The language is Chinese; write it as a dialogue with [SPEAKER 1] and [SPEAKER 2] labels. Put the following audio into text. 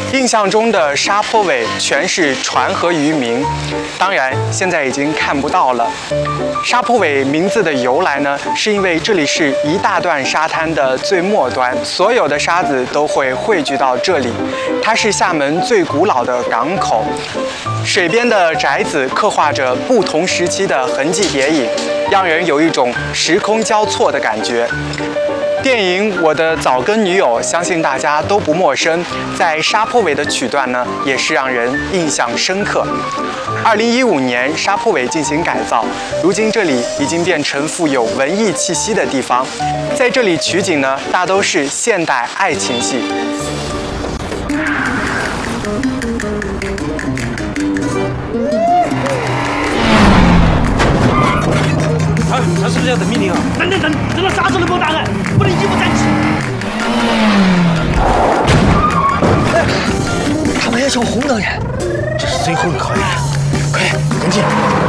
[SPEAKER 1] 印象中的沙坡尾全是船和渔民，当然现在已经看不到了。沙坡尾名字的由来呢，是因为这里是一大段沙滩的最末端，所有的沙子都会汇聚到这里。它是厦门最古老的港口，水边的宅子刻画着不同时期的痕迹叠影，让人有一种时空交错的感觉。电影《我的早更女友》相信大家都不陌生，在沙坡尾的曲段呢，也是让人印象深刻。2015年，沙坡尾进行改造，如今这里已经变成富有文艺气息的地方。在这里取景呢，大都是现代爱情戏。
[SPEAKER 2] 他是不是要等命令啊？等，等到啥时候能给我答案？不能一不站起。
[SPEAKER 3] 他们要求红灯人，这是最后一个考验，快点进！